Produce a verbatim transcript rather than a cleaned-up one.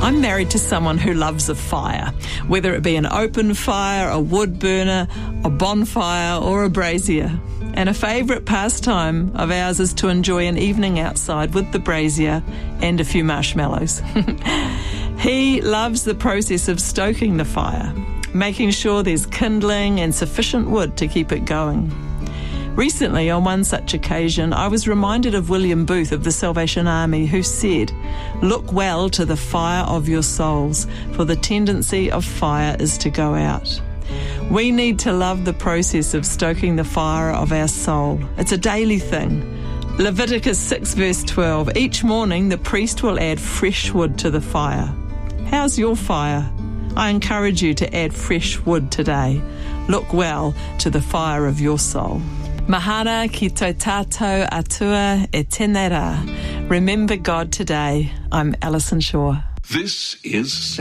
I'm married to someone who loves a fire, whether it be an open fire, a wood burner, a bonfire or a brazier. And a favourite pastime of ours is to enjoy an evening outside with the brazier and a few marshmallows. He loves the process of stoking the fire, making sure there's kindling and sufficient wood to keep it going. Recently, on one such occasion, I was reminded of William Booth of the Salvation Army, who said, "Look well to the fire of your souls, for the tendency of fire is to go out." We need to love the process of stoking the fire of our soul. It's a daily thing. Leviticus six verse twelve, each morning the priest will add fresh wood to the fire. How's your fire? I encourage you to add fresh wood today. Look well to the fire of your soul. Mahana ki tō tātou atua e tēnei rā. Remember God today. I'm Alison Shaw. This is